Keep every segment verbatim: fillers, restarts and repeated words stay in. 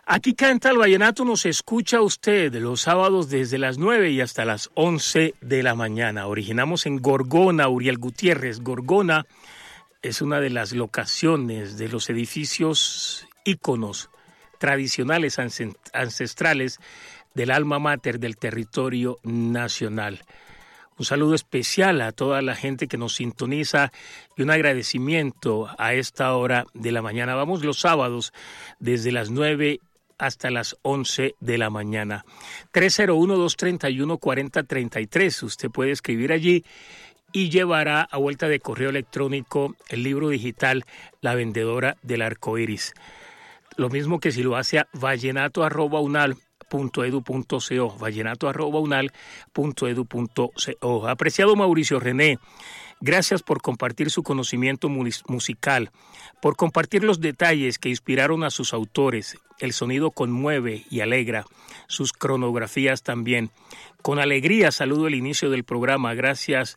Aquí canta el vallenato, nos escucha usted los sábados desde las nueve y hasta las once de la mañana. Originamos en Gorgona, Uriel Gutiérrez. Gorgona es una de las locaciones de los edificios íconos tradicionales ancestrales del alma mater del territorio nacional. Un saludo especial a toda la gente que nos sintoniza y un agradecimiento a esta hora de la mañana. Vamos los sábados desde las nueve hasta las once de la mañana. tres cero uno, dos tres uno, cuatro cero tres tres. Usted puede escribir allí y llevará a vuelta de correo electrónico el libro digital La Vendedora del Arcoíris. Lo mismo que si lo hace a vallenato arroba unal punto edu punto co, vallenato arroba unal punto edu punto co. Apreciado Mauricio René, gracias por compartir su conocimiento musical, por compartir los detalles que inspiraron a sus autores. El sonido conmueve y alegra, sus cronografías también. Con alegría saludo el inicio del programa. Gracias,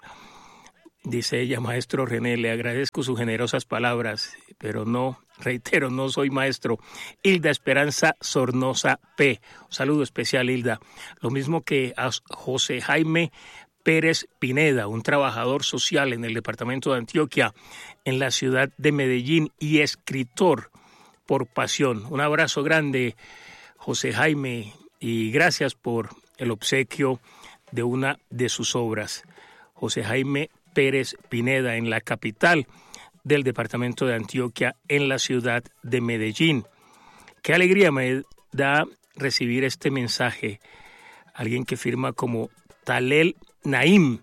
dice ella, maestro René, le agradezco sus generosas palabras, pero no, reitero, no soy maestro. Hilda Esperanza Sornosa P. Un saludo especial, Hilda. Lo mismo que a José Jaime Pérez Pineda, un trabajador social en el departamento de Antioquia, en la ciudad de Medellín y escritor por pasión. Un abrazo grande, José Jaime, y gracias por el obsequio de una de sus obras. José Jaime Pérez Pineda, en la capital del departamento de Antioquia, en la ciudad de Medellín. Qué alegría me da recibir este mensaje. Alguien que firma como Talel Naim.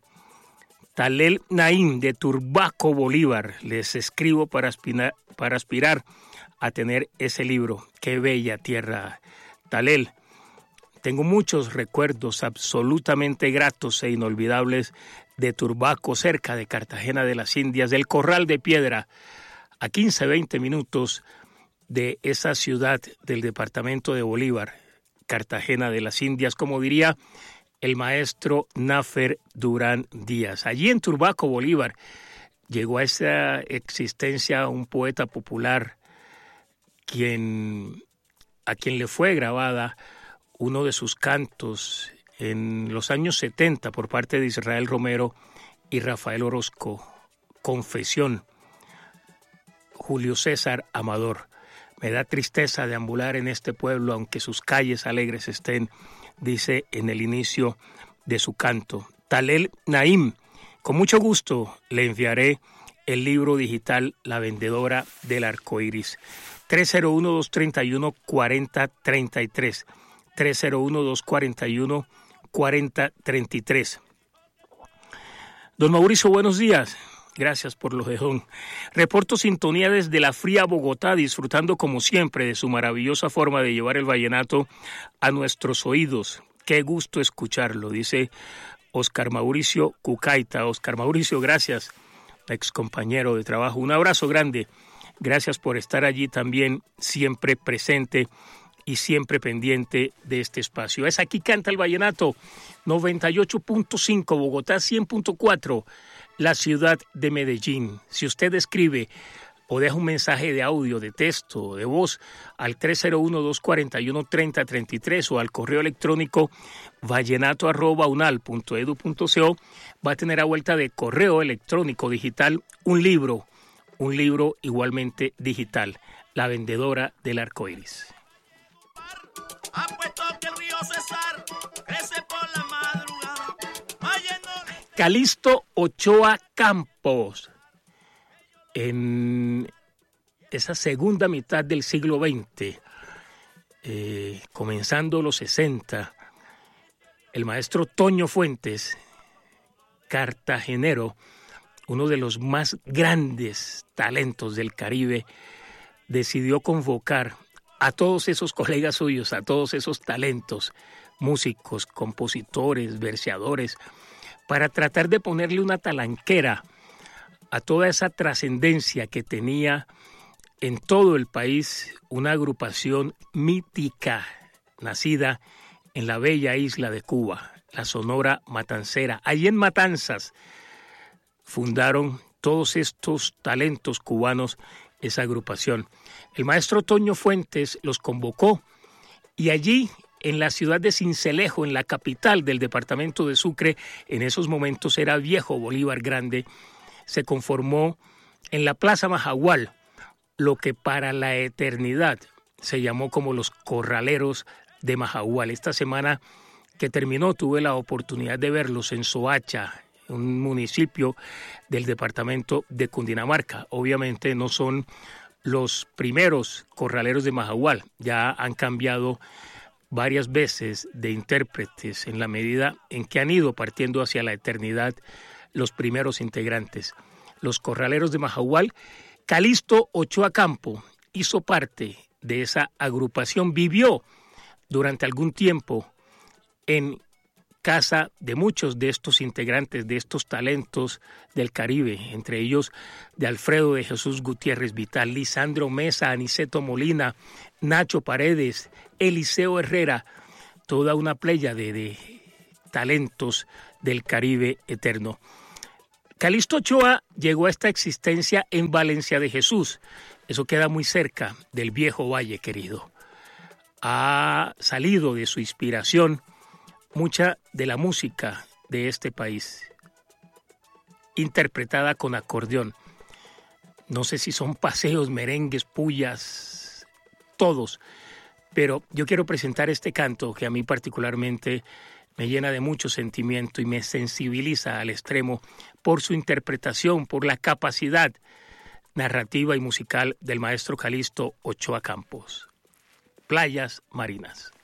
Talel Naim, de Turbaco, Bolívar. Les escribo para aspirar, para aspirar a tener ese libro. Qué bella tierra, Talel. Tengo muchos recuerdos absolutamente gratos e inolvidables de Turbaco, cerca de Cartagena de las Indias, del Corral de Piedra, a quince, veinte minutos de esa ciudad del departamento de Bolívar, Cartagena de las Indias, como diría el maestro Nafer Durán Díaz. Allí en Turbaco, Bolívar, llegó a esa existencia un poeta popular quien, a quien le fue grabada uno de sus cantos en los años setenta por parte de Israel Romero y Rafael Orozco. Confesión. Julio César Amador. Me da tristeza deambular en este pueblo, aunque sus calles alegres estén, dice en el inicio de su canto. Talel Naim, con mucho gusto le enviaré el libro digital La Vendedora del Arcoíris. tres cero uno, dos tres uno, cuatro cero tres tres. tres cero uno, dos cuatro uno, cuatro cero tres tres. Don Mauricio, buenos días. Gracias por lo dejón. Reporto sintonía desde la fría Bogotá, disfrutando como siempre de su maravillosa forma de llevar el vallenato a nuestros oídos. Qué gusto escucharlo, dice Oscar Mauricio Cucaita. Oscar Mauricio, gracias, ex compañero de trabajo. Un abrazo grande. Gracias por estar allí también, siempre presente y siempre pendiente de este espacio. Es Aquí Canta el Vallenato, noventa y ocho punto cinco, Bogotá cien punto cuatro, la ciudad de Medellín. Si usted escribe o deja un mensaje de audio, de texto, de voz al tres cero uno, dos cuatro uno, tres cero tres tres o al correo electrónico vallenato arroba unal punto edu punto co, va a tener a vuelta de correo electrónico digital un libro, un libro igualmente digital, La Vendedora del Arcoíris. Apuesto que el río Cesar crece por la madrugada. Calixto Ochoa Campos, en esa segunda mitad del siglo veinte, eh, comenzando los sesenta, el maestro Toño Fuentes, cartagenero, uno de los más grandes talentos del Caribe, decidió convocar a todos esos colegas suyos, a todos esos talentos, músicos, compositores, verseadores, para tratar de ponerle una talanquera a toda esa trascendencia que tenía en todo el país una agrupación mítica, nacida en la bella isla de Cuba, la Sonora Matancera. Allí en Matanzas fundaron todos estos talentos cubanos esa agrupación. El maestro Toño Fuentes los convocó Y allí, en la ciudad de Sincelejo, en la capital del departamento de Sucre, en esos momentos era Viejo Bolívar Grande, se conformó en la Plaza Majagual lo que para la eternidad se llamó como los Corraleros de Majagual. Esta semana que terminó tuve la oportunidad de verlos en Soacha, un municipio del departamento de Cundinamarca. Obviamente no son los primeros Corraleros de Majagual, ya han cambiado varias veces de intérpretes en la medida en que han ido partiendo hacia la eternidad los primeros integrantes. Los Corraleros de Majagual, Calixto Ochoa Campo hizo parte de esa agrupación, vivió durante algún tiempo en casa de muchos de estos integrantes, de estos talentos del Caribe, entre ellos de Alfredo de Jesús Gutiérrez Vital, Lisandro Mesa, Aniceto Molina, Nacho Paredes, Eliseo Herrera, toda una pléyade de talentos del Caribe eterno. Calixto Ochoa llegó a esta existencia en Valencia de Jesús. Eso queda muy cerca del Viejo Valle Querido. Ha salido de su inspiración mucha de la música de este país, interpretada con acordeón. No sé si son paseos, merengues, pullas, todos. Pero yo quiero presentar este canto que a mí particularmente me llena de mucho sentimiento y me sensibiliza al extremo por su interpretación, por la capacidad narrativa y musical del maestro Calixto Ochoa Campos. Playas Marinas.